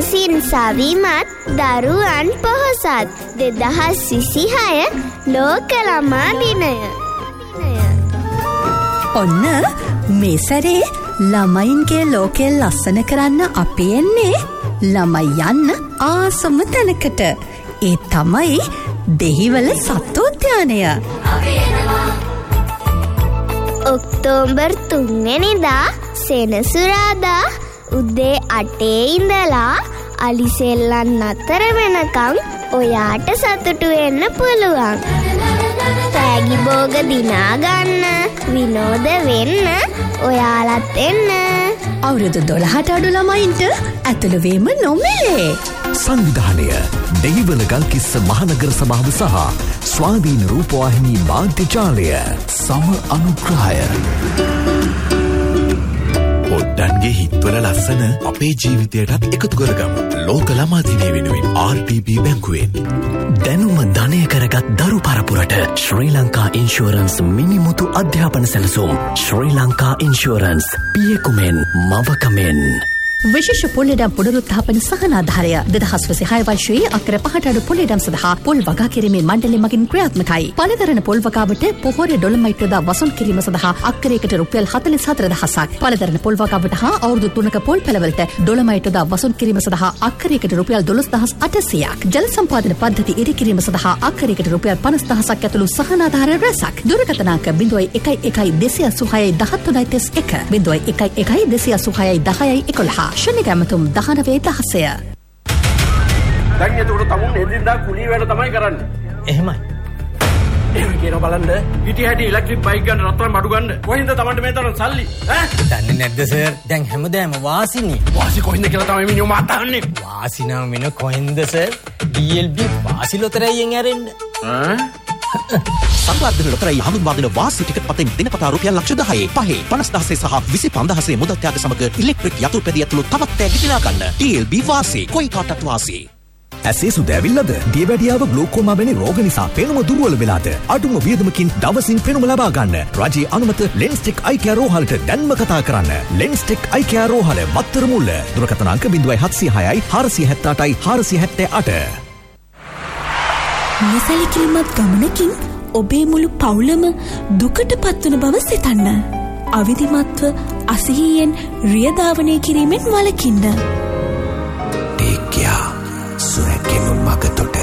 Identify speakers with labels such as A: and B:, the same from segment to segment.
A: නිවසින් සවිමත් දරුවන් පොහොසත් 2026 ලෝක ළමා දිනය.
B: ඔන්න මේ සැරේ ළමයින්ගේ ලෝකය ලස්සන කරන්න අපි එන්නේ ළමයි යන්න ආසම තැනකට. ඒ තමයි දෙහිවල සත්වෝද්‍යානය.
A: ඔක්තෝබර් 3 වෙනිදා සෙනසුරාදා උදේ 8 ඉඳලා අලිසෙල්ලන් අතර වෙනකම් ඔයාට සතුටු වෙන්න පුළුවන්. තෑගි බෝග දිනා ගන්න, විනෝද වෙන්න ඔයාලත් එන්න.
B: අවුරුදු 12ට අඩු ළමයින්ට ඇතුළු වීම නොමිලේ.
C: සංවිධානය දෙහිවල ගල්කිස්ස මහනගර සභාව සහ ස්වාධීන රූපවාහිනී මාධ්‍ය ජාලය සම අනුග්‍රහය. පොඩ්ඩන්ගේ හිත්වල ලස්සන අපේ ජීවිතයටත් එකතු කරගමු. ලෝක ළමා දිනය වෙනුවෙන් RTP බැංකුවෙන් දැනුම ධනය කරගත් දරු පරපුරට ශ්‍රී ලංකා ඉන්ෂුරන්ස් මිනිමුතු අධ්‍යාපන සැලසුම්. ශ්‍රී ලංකා ඉන්ෂුරන්ස් පියකුමෙන් මවකමෙන්.
B: විශේෂ පොල්ලෙඩම් පුනරුත්ථාපන සහනාධාරය 2026 වර්ෂයේ අක්කර 5ට අඩු පොල්ලෙඩම් සඳහා පොල් වගා කිරීමේ මණ්ඩලය මගින් ක්‍රියාත්මකයි. පළදරන පොල් වගාවට පොහොරේ ඩොලමයිට් යොදා වසූල් කිරීම සඳහා අක්කරයකට රුපියල් 44000ක්. පළදරන පොල් වගාවට හා අවුරුදු 3ක පොල් පැලවලට ඩොලමයිට් යොදා වසූල් කිරීම සඳහා අක්කරයකට රුපියල් 12800ක්. ජල සම්පාදන පද්ධති ඉරි කිරීම සඳහා අක්කරයකට රුපියල් 50000ක් ඇතුළු සහනාධාර රැසක්. දුරකථන අංක 011286 1311 ශනික ඇමතුම් 19/10.
D: දැන් එතකොට තමුන් එදින්දා කුලී වැඩ තමයි කරන්නේ.
E: එහෙමයි.
D: එහෙම කියන බලන්න පිටි හැටි ඉලෙක්ට්‍රික් බයික් ගන්න රත්තරන් බඩු ගන්න. කොහෙන්ද තමන්ට මේ තරම් සල්ලි? ඈ?
E: දන්නේ නැද්ද සර්? දැන් හැමදාම වාසිනේ.
D: වාසි කොහෙන්ද කියලා තමයි මිනිහෝ මාතන්නේ.
E: වාසි නම් වෙන කොහෙන්ද සර්? DLB වාසි ලොතරැයියෙන් ඇරෙන්න.
D: ඈ?
C: සංවාදින ලොතරැයි හඳුන්වාදන වාසි ටිකට් පතෙන් දිනපතා රුපියල් 10,000 5 50,000 සහ 25,000 මුදල් ත්‍යාග සමග ඉලෙක්ට්‍රික් යතුරුපැදිය ඇතුළු තවත් තෑගි දිනා ගන්න. DLB වාසි කොයි කාටත් වාසි. ඇසේ සුදැවිල්ලද? දියවැඩියාව ග්ලෝකෝමා වැනි රෝග නිසා පෙනුම දුර්වල වෙලාද? අඩුම වියදමකින් දවසින් පෙනුම ලබා ගන්න. රජයේ අනුමත ලෙන්ස්ටෙක් අයි කෙයාර් රෝහලට දැන්ම කතා කරන්න. ලෙන්ස්ටෙක් අයි කෙයාර් රෝහල මත්තර මුල්ල. දුරකථන අංක 0706යි 478යි 478.
F: නොසැලකිලිමත් ගමනකින් ඔබේ මුළු පවුලම දුකට පත්වන බව සිතන්න. අවිධිමත්ව අසිහියෙන් රියධාවනය කිරීමෙන් වළකින්න.
C: Take care. සුරැකීම මගතොට.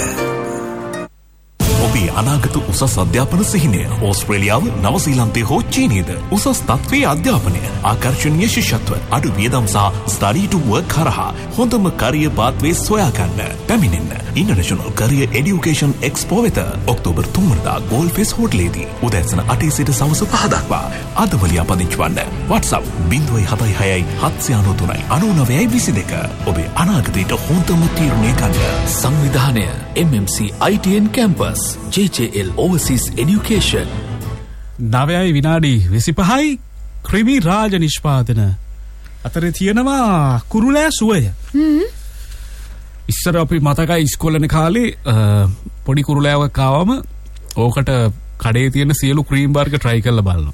C: ඔබේ අනාගත උසස් අධ්‍යාපන සිහිනය ඕස්ට්‍රේලියාව, නවසීලන්තය හෝ චීනයද? උසස් තත්ත්වයේ අධ්‍යාපනය, ආකර්ෂණීය ශිෂ්‍යත්ව, අඩු වියදම් සහ ස්ටඩි ටු වර්ක් කරහා හොඳම career පාත්වේස් සොයාගන්න. පැමිණෙන්න international career education expo වෙත ඔක්තෝබර් 3 වෙනිදා ගෝල්ෆේස් හෝටලයේදී උදෑසන 8 සිට සවස 5 දක්වා. අදම ලියාපදිංචි වන්න. WhatsApp 076 793 9922. ඔබේ අනාගතයට හොඳම තීරණය ගන්න. සංවිධානය MMC ITN Campus, JJL Overseas Education.
G: 9 විනාඩි 25යි ක්‍රිමි රාජ නිෂ්පාදන අතරේ තියෙනවා කුරුලෑ සුවය. ඉස්සර අපි මතකයි ඉස්කෝලේ කාලේ පොඩි කුරුලෑවක් ආවම ඕකට කඩේ තියෙන සියලු ක්‍රීම් වර්ග try කරලා බලනවා.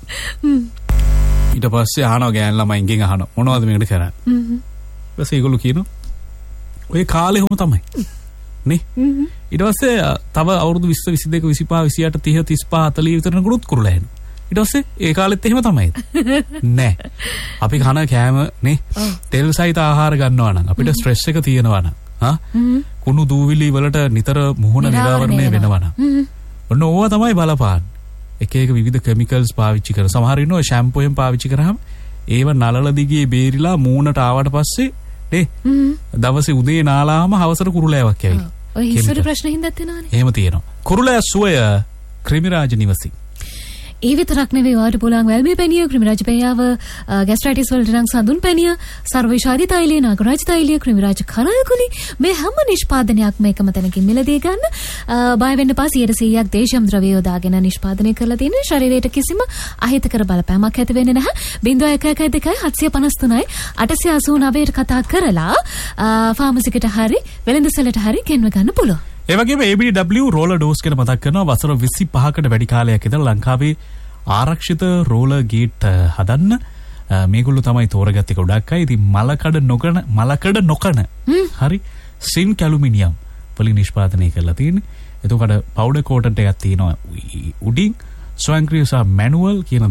G: ඊට පස්සේ අහනවා ගෑන් ළමයින්ගෙන් අහනවා මොනවද මේකට කරන්නේ. ඊපස්සේ ඒගොල්ලෝ කියනවා ඔය කාලේ කොහොම තමයි. නේ? ඊට පස්සේ තව අවුරුදු 20 22 25 28 30 35 40 විතර නගුරුත් කුරුලෑ එනවා. ඊට පස්සේ ඒ කාලෙත් එහෙම තමයි. නෑ. අපි කන කෑම නේ තෙල් සහිත ආහාර ගන්නවා නම් අපිට ස්ට්‍රෙස් එක තියෙනවා නම් කුණු දූවිලි වලට නිතර මුහුණ නිරාවරණය වෙනවා නම් ඔන්න ඕවා තමයි බලපාන්නේ. එක එක විවිධ කෙමිකල්ස් පාවිච්චි කරන සමහර ඉන්නවා ෂැම්පූ එකෙන් පාවිච්චි කරාම ඒව නලල දිගේ බේරිලා මූණට ආවට පස්සේ නේ දවසේ උදේ නාලාම හවසට කුරුලෑවක් ඇවිල්ලා.
H: ඔය හිස්සර ප්‍රශ්න හින්දාත් වෙනවනේ.
G: එහෙම තියෙනවා. කුරුලෑ සුවය ක්‍රිමිරාජ නිවසි.
H: ඒ විතරක් නෙවෙයි වාට පුළුවන් වැල්මේ පැණිය, ක්‍රිමිරාජ පෙයාව, ગેස්ට්‍රයිටිස් වලට නම් සඳුන් පැණිය, සර්වවිෂාදී තෛලය, නාගරාජ තෛලය, ක්‍රිමිරාජ කරයකුලි මේ හැම නිෂ්පාදනයක්ම එකම තැනකින් මිලදී ගන්න. බය වෙන්න එපා 100%ක් දේශීය ද්‍රව්‍ය යොදාගෙන නිෂ්පාදනය කරලා තියෙන ශරීරයට කිසිම අහිතකර බලපෑමක් ඇති වෙන්නේ නැහැ. 0112 753යි 889ට කතා කරලා ෆාමසිකට හරි වෙළඳසැලට හරි ගෙන්ව ගන්න පුළුවන්.
G: ඒ වගේම ABW රෝලර් ඩෝස් කියලා මතක් කරනවා වසර 25කට වැඩි කාලයක් ඉඳලා ලංකාවේ ආරක්ෂිත රෝලර් ගේට් හදන්න මේගොල්ලෝ තමයි තෝරගත්තේ ගොඩක් අය. ඉතින් මලකඩ නොකන හරි සින්ක් ඇලුමිනියම් වලින් නිෂ්පාදනය කරලා තියෙන්නේ. එතකොට පවුඩර් කෝටන්ට් එකක් තියෙනවා උඩින් ස්වයංක්‍රීය සහ මැනුවල් කියන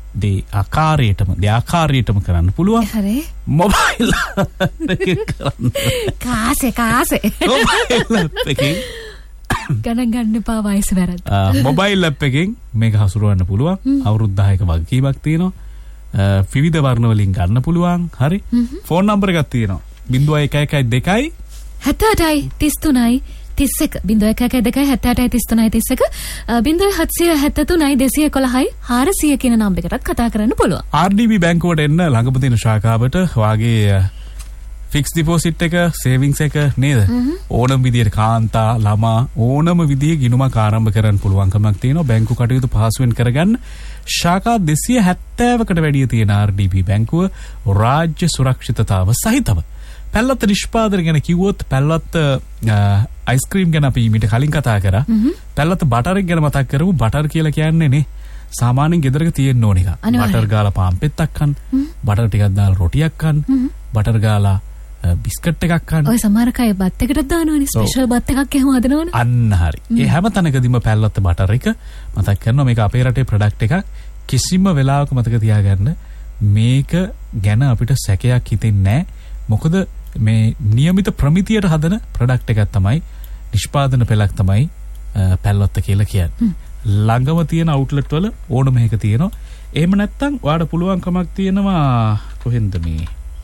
G: ආකාරයටම කරන්න පුළුවන්.
H: හරි.
G: මොබයිල් එකකින් කරන්න.
H: කාසේ
G: මොබයිල් ඇප් එකකින්
H: ගණන් ගන්න එපා වයස වැරද්ද.
G: මොබයිල් ඇප් එකකින් මේක හසුරවන්න පුළුවන්. අවුරුදු 10ක වගකීමක් තියෙනවා. විවිධ වර්ණ වලින් ගන්න පුළුවන්. හරි. ෆෝන් නම්බර් එකක් තියෙනවා. 0112
H: 78යි 33යි 31 0112 78යි 33යි 31 0773යි 211යි 400 කියන නම්බර් එකටත් කතා කරන්න පුළුවන්.
G: RDB බැංකුවට එන්න ළඟම තියෙන ශාඛාවට වාගේ ෆික්ස් ඩිපොසිට් එක සේවිංස් එක නේද? ඕනම විදියට කාන්තා ළමා ඕනම විදියේ ගිණුමක් ආරම්භ කරන්න පුළුවන්කමක් තියෙනවා. බැංකු කටයුතු පහසුවෙන් කරගන්න ශාඛා 270කට වැඩිය තියෙන RDB බැංකුව රාජ්‍ය සුරක්ෂිතතාව සහිතව. පැල්ලත් නිෂ්පාදනය ගැන කිව්වොත් පැල්ලත් අයිස්ක්‍රීම් ගැන අපි ඊට කලින් කතා කරා. පැල්ලත් බටර් එක ගැන මතක් කරමු. බටර් කියලා කියන්නේ නේ සාමාන්‍යයෙන් ගෙදරක තියෙන්න ඕන එක. බටර් ගාලා පාන් පෙත්තක් කන්න, බටර් ටිකක් දාලා රොටියක් කන්න, බටර් ගාලා බිස්කට් එකක් කන්න.
H: ඔය සමහර අය බත් එකටත් දානවනේ ස්පෙෂල් බත් එකක් එහෙම හදනවනේ.
G: අන්න හරි. ඒ හැම තැනකදීම පැල්ලත් බටර් එක මතක් කරනවා. මේක අපේ රටේ ප්‍රොඩක්ට් එකක්. කිසිම වෙලාවක මතක තියාගන්න මේක ගැන අපිට සැකයක් හිතෙන්නේ නැහැ. මොකද මේ નિયમિત ප්‍රමිතියට හදන ප්‍රොඩක්ට් එකක් තමයි නිෂ්පාදන පෙළක් තමයි පැල්ලොත්ත කියලා කියන්නේ. ළඟම තියෙන අවුට්ලට් වල ඕනම එකක තියෙනවා. එහෙම නැත්නම් ඔයාලට පුළුවන්කමක් තියෙනවා කොහෙන්ද මේ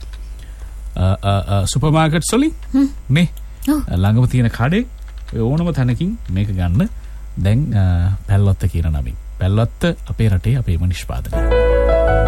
G: සුපර් මාකට්ස් වලින් නේ ළඟම තියෙන කඩේ ඕනම තැනකින් මේක ගන්න. දැන් පැල්ලොත්ත කියන නමින්. පැල්ලොත්ත අපේ රටේ අපේම නිෂ්පාදනය.